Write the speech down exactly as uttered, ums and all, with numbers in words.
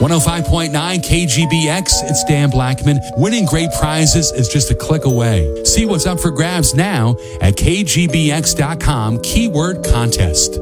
one oh five point nine K G B X, it's Dan Blackman. Winning great prizes is just a click away. See what's up for grabs now at K G B X dot com, keyword contest.